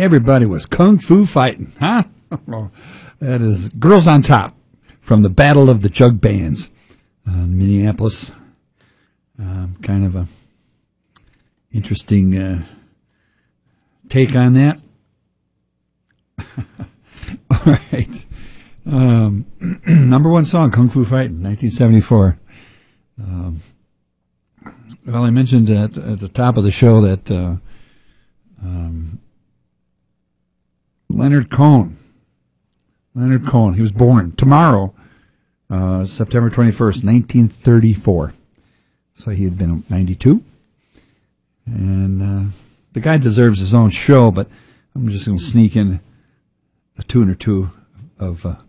everybody was kung fu fighting, huh? That is Girls on Top from the Battle of the Jug Bands, Minneapolis. Kind of a interesting take on that. All right. Number one song, Kung Fu Fighting, 1974. Well, I mentioned at the top of the show that Leonard Cohen, he was born tomorrow, September 21st, 1934. So he had been 92. And the guy deserves his own show, but I'm just going to sneak in a tune or two of